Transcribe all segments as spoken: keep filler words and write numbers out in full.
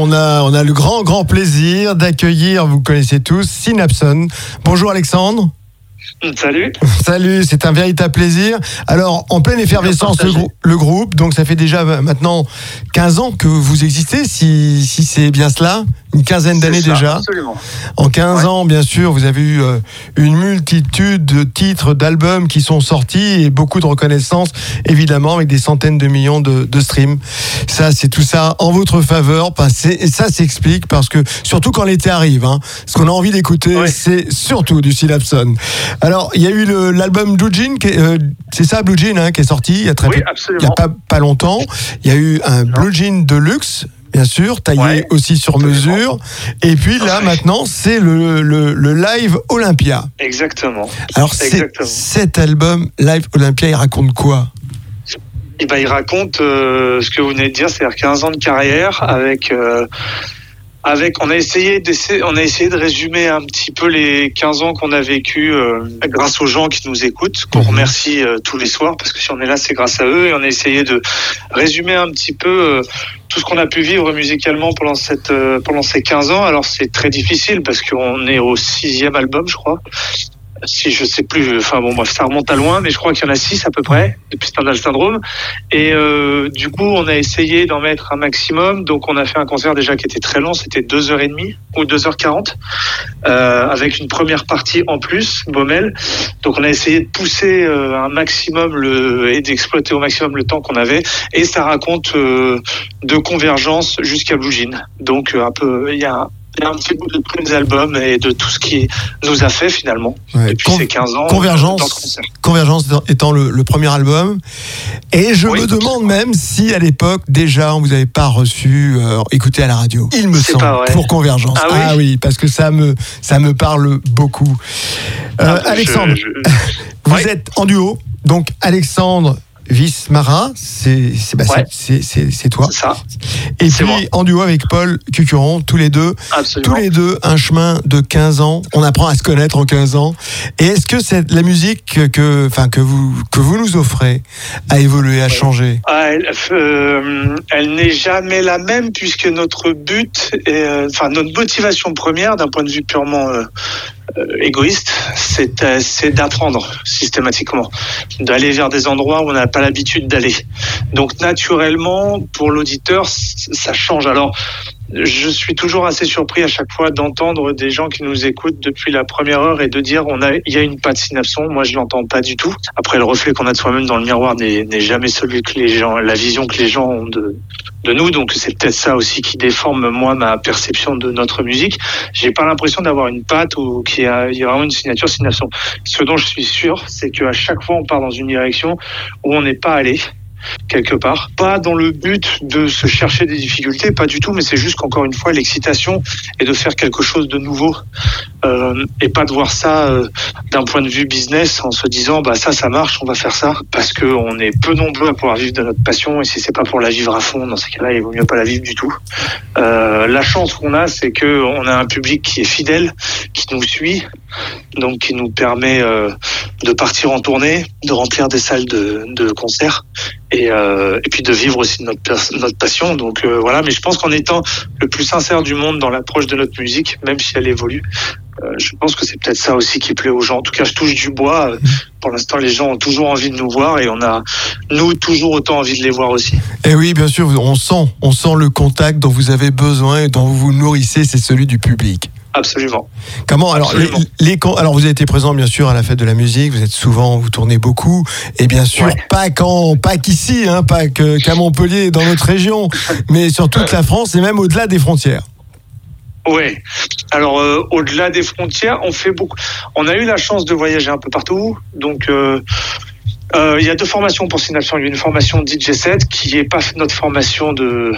On a, on a le grand, grand plaisir d'accueillir, vous connaissez tous, Synapson. Bonjour Alexandre. Salut. Salut, c'est un véritable plaisir. Alors, en pleine effervescence, le, grou- le groupe, donc ça fait déjà maintenant quinze ans que vous existez, si, si c'est bien cela, une quinzaine d'années ça, déjà. Absolument. En quinze Ouais. ans, bien sûr, vous avez eu euh, une multitude de titres, d'albums qui sont sortis et beaucoup de reconnaissance, évidemment, avec des centaines de millions de, de streams. Ça, c'est tout ça en votre faveur. Parce que c'est- et ça s'explique parce que, surtout quand l'été arrive, hein, ce qu'on a envie d'écouter, Ouais. c'est surtout du Synapson. Alors, il y a eu le, l'album Blue Jean, qui est, euh, c'est ça, Blue Jean, hein, qui est sorti il y a très Oui, peu, il y a absolument. pas, pas longtemps. Il y a eu un Blue Jean Deluxe, bien sûr, taillé Ouais, aussi sur absolument. mesure. Et puis là, Ouais. maintenant, c'est le, le, le Live Olympia. Exactement. Alors, c'est, Exactement. cet album Live Olympia, il raconte quoi ? Et ben, il raconte euh, ce que vous venez de dire, c'est-à-dire quinze ans de carrière avec. Euh, Avec, on a essayé d'essayer, on a essayé de résumer un petit peu les quinze ans qu'on a vécu euh, grâce aux gens qui nous écoutent, qu'on remercie euh, tous les soirs parce que si on est là, c'est grâce à eux. Et on a essayé de résumer un petit peu euh, tout ce qu'on a pu vivre musicalement pendant cette, euh, pendant ces quinze ans. Alors c'est très difficile parce qu'on est au sixième album, je crois. Si je sais plus, enfin bon, bref, ça remonte à loin, mais je crois qu'il y en a six à peu près depuis Stendhal Syndrome. Et euh, du coup, on a essayé d'en mettre un maximum. Donc, on a fait un concert déjà qui était très long, c'était deux heures trente ou deux heures quarante, euh, avec une première partie en plus, Baumel. Donc, on a essayé de pousser euh, un maximum le, et d'exploiter au maximum le temps qu'on avait. Et ça raconte euh, de Convergence jusqu'à Blue Jean. Donc, euh, un peu, il y a Il y a un petit bout de tous les albums et de tout ce qui nous a fait finalement Ouais. depuis Con- ces quinze ans. Convergence, dans ce concert. Convergence étant le, le premier album. Et je Oui. me demande même si à l'époque, déjà, on vous avait pas reçu, euh, écouté à la radio. Il me C'est semble, pas vrai. pour Convergence. Ah oui parce que ça me, ça me parle beaucoup. Euh, Ah, je- Alexandre, je- vous Ouais. êtes en duo. Donc, Alexandre Vis-Marin, c'est, c'est, bah, Ouais. c'est, c'est, c'est toi. C'est ça, Et c'est puis, moi. en duo avec Paul Cucuron, tous les deux. absolument. Tous les deux, un chemin de quinze ans. On apprend à se connaître en quinze ans. Et est-ce que c'est la musique que, enfin, que vous, que vous nous offrez a évolué, a changé ? Ah, elle, euh, elle n'est jamais la même puisque notre but, est, euh, enfin notre motivation première d'un point de vue purement euh, euh, égoïste, c'est, euh, c'est d'apprendre systématiquement, d'aller vers des endroits où on n'a pas l'habitude d'aller. Donc naturellement, pour l'auditeur, c- ça change. Alors, je suis toujours assez surpris à chaque fois d'entendre des gens qui nous écoutent depuis la première heure et de dire on a, il y a une patte Synapson. Moi, je l'entends pas du tout. Après, le reflet qu'on a de soi-même dans le miroir n'est, n'est jamais celui que les gens, la vision que les gens ont de, de nous. Donc, c'est peut-être ça aussi qui déforme moi ma perception de notre musique. J'ai pas l'impression d'avoir une patte ou qu'il y a, il y a vraiment une signature Synapson. Ce dont je suis sûr, c'est qu'à chaque fois, on part dans une direction où on n'est pas allé. Quelque part, pas dans le but de se chercher des difficultés, pas du tout, mais c'est juste qu'encore une fois, l'excitation est de faire quelque chose de nouveau euh, et pas de voir ça euh, d'un point de vue business en se disant bah ça, ça marche, on va faire ça, parce que on est peu nombreux à pouvoir vivre de notre passion et si c'est pas pour la vivre à fond, dans ces cas-là, il vaut mieux pas la vivre du tout. Euh, la chance qu'on a, c'est que on a un public qui est fidèle, qui nous suit, donc qui nous permet euh, de partir en tournée, de remplir des salles de, de concert. Et, euh, et puis de vivre aussi de notre, pers- notre passion. Donc euh, voilà, mais je pense qu'en étant le plus sincère du monde dans l'approche de notre musique, même si elle évolue, euh, je pense que c'est peut-être ça aussi qui plaît aux gens. En tout cas, je touche du bois. Euh, Pour l'instant, les gens ont toujours envie de nous voir et on a, nous, toujours autant envie de les voir aussi. Et oui, bien sûr, on sent, on sent le contact dont vous avez besoin et dont vous vous nourrissez, c'est celui du public. Absolument. Comment alors les, Absolument. les con- alors vous avez été présent bien sûr à la fête de la musique, vous êtes souvent, vous tournez beaucoup et bien sûr Ouais. pas qu'en pas qu'ici hein, pas que, qu'à Montpellier dans notre région, mais sur toute la France et même au-delà des frontières. Ouais. Alors euh, au-delà des frontières, on fait beaucoup. On a eu la chance de voyager un peu partout. Donc euh, euh, il y a deux formations pour Synapson. Il y a une formation D J set qui est pas notre formation de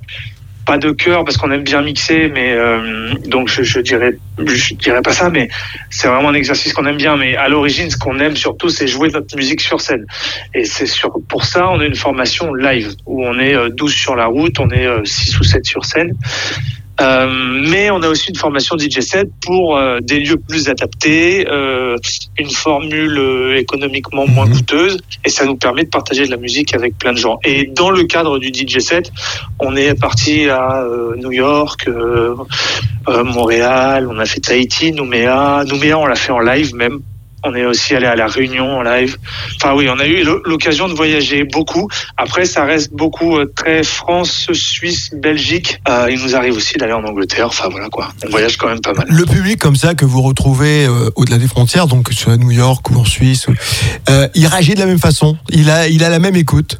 pas de cœur parce qu'on aime bien mixer, mais euh, donc je, je dirais je dirais pas ça, mais c'est vraiment un exercice qu'on aime bien. Mais à l'origine, ce qu'on aime surtout, c'est jouer notre musique sur scène. Et c'est sur, pour ça, on a une formation live où on est euh, douze sur la route, on est euh, six ou sept sur scène. Euh, mais on a aussi une formation D J set pour euh, des lieux plus adaptés, euh, une formule euh, économiquement moins coûteuse, et ça nous permet de partager de la musique avec plein de gens. Et dans le cadre du D J set, on est parti à euh, New York, euh, euh, Montréal, on a fait Tahiti, Nouméa. Nouméa, on l'a fait en live même. On est aussi allé à La Réunion en live. Enfin oui, on a eu l'occasion de voyager beaucoup. Après, ça reste beaucoup euh, très France, Suisse, Belgique. Euh, il nous arrive aussi d'aller en Angleterre. Enfin voilà quoi, on voyage quand même pas mal. Le public comme ça que vous retrouvez euh, au-delà des frontières, donc soit à New York ou en Suisse, euh, il réagit de la même façon. Il a, il a la même écoute.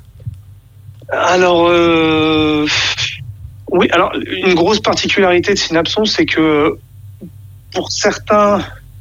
Alors euh, oui, alors une grosse particularité de Synapson, c'est que pour certains,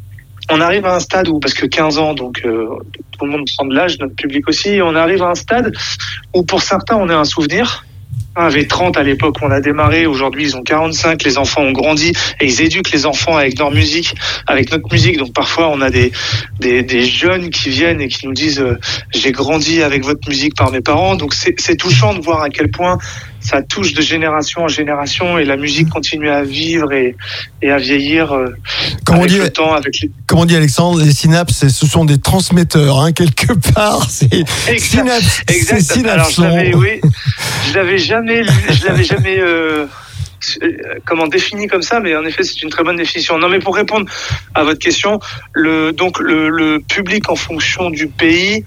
on arrive à un stade où, parce que quinze ans, donc euh, tout le monde prend de l'âge, notre public aussi, on arrive à un stade où pour certains, on a un souvenir. On avait trente à l'époque où on a démarré, aujourd'hui ils ont quarante-cinq, les enfants ont grandi et ils éduquent les enfants avec leur musique, avec notre musique. Donc parfois on a des, des, des jeunes qui viennent et qui nous disent euh, j'ai grandi avec votre musique par mes parents. Donc c'est, c'est touchant de voir à quel point ça touche de génération en génération et la musique continue à vivre et, et à vieillir euh, comme avec on dit, le temps. Avec les... Comme on dit Alexandre, les synapses, ce sont des transmetteurs, hein, quelque part. C'est exact, synapse, exact. c'est synapson. Alors je l'avais, oui, je l'avais jamais, je l'avais jamais, euh, comment défini comme ça, mais en effet c'est une très bonne définition. Non, mais pour répondre à votre question, le donc le, le public en fonction du pays.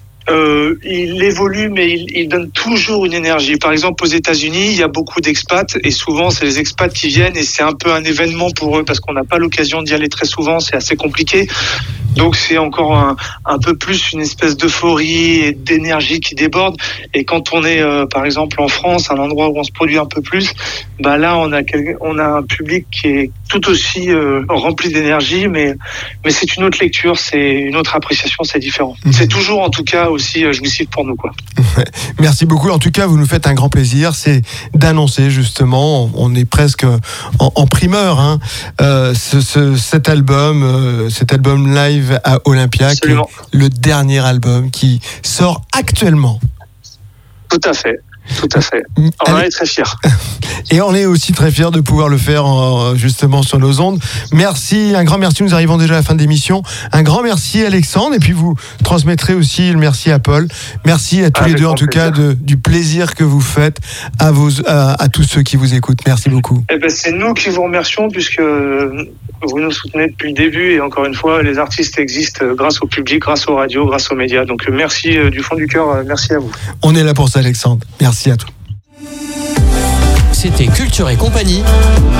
Euh, il évolue, mais il, il donne toujours une énergie. Par exemple, aux États-Unis, il y a beaucoup d'expats et souvent, c'est les expats qui viennent et c'est un peu un événement pour eux parce qu'on n'a pas l'occasion d'y aller très souvent. C'est assez compliqué. Donc, c'est encore un, un peu plus une espèce d'euphorie et d'énergie qui déborde. Et quand on est, euh, par exemple, en France, un endroit où on se produit un peu plus, bah là, on a quel, on a un public qui est tout aussi euh, rempli d'énergie, mais mais c'est une autre lecture, c'est une autre appréciation, c'est différent. Mmh. C'est toujours, en tout cas, aussi euh, jouissif pour nous, quoi. Merci beaucoup. En tout cas, vous nous faites un grand plaisir, c'est d'annoncer justement, on est presque en, en primeur, hein, euh, ce, ce, cet album, euh, cet album live à Olympia, Absolument. Qui est le dernier album qui sort actuellement. Tout à fait. Tout à fait. On en est très fiers. Et on est aussi très fiers de pouvoir le faire justement sur nos ondes. Merci, un grand merci. Nous arrivons déjà à la fin de l'émission. Un grand merci Alexandre. Et puis vous transmettrez aussi le merci à Paul. Merci à tous Avec les deux en tout plaisir. cas de, du plaisir que vous faites à, vos, à, à tous ceux qui vous écoutent. Merci beaucoup. Eh ben, c'est nous qui vous remercions puisque vous nous soutenez depuis le début. Et encore une fois, les artistes existent grâce au public, grâce aux radios, grâce aux médias. Donc merci du fond du cœur. Merci à vous. On est là pour ça Alexandre. Merci à toi. C'était Culture et Compagnie